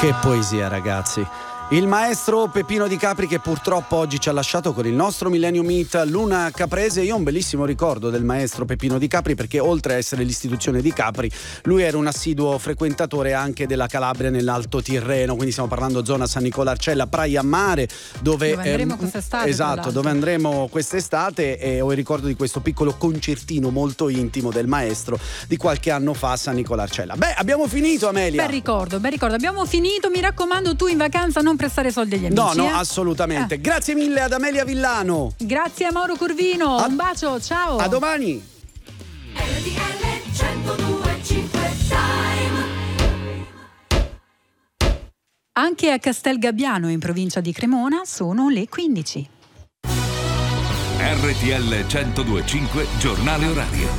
Che poesia, ragazzi. Il maestro Peppino Di Capri, che purtroppo oggi ci ha lasciato con il nostro Millennium Meet Luna Caprese. Io ho un bellissimo ricordo del maestro Peppino Di Capri, perché oltre a essere l'istituzione di Capri, lui era un assiduo frequentatore anche della Calabria nell'Alto Tirreno, quindi stiamo parlando zona San Nicolarcella, Praia Mare, dove andremo quest'estate. Esatto, dove andremo quest'estate, e ho il ricordo di questo piccolo concertino molto intimo del maestro di qualche anno fa a San Nicolarcella. Beh, abbiamo finito, Amelia. Bel ricordo, abbiamo finito. Mi raccomando, tu in vacanza non prestare soldi agli amici. No, assolutamente. Grazie mille ad Amelia Villano. Grazie a Mauro Corvino. Un bacio, ciao. A domani. Anche a Castel Gabbiano, in provincia di Cremona, sono le 15. RTL 102.5 Giornale Orario.